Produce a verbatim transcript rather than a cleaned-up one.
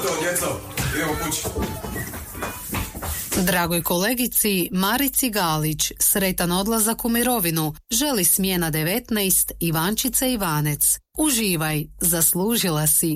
Gotovo, djeco. Idemo kući. Dragoj kolegici Marici Galić sretan odlazak u mirovinu želi smjena devetnaest Ivančica Ivanec. Uživaj, zaslužila si.